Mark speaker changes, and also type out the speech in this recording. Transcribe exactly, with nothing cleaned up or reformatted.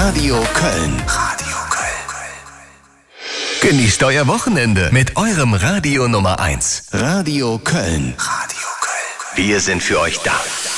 Speaker 1: Radio Köln. Radio Köln. Genießt euer Wochenende mit eurem Radio Nummer eins. Radio Köln. Radio Köln. Wir sind für euch da.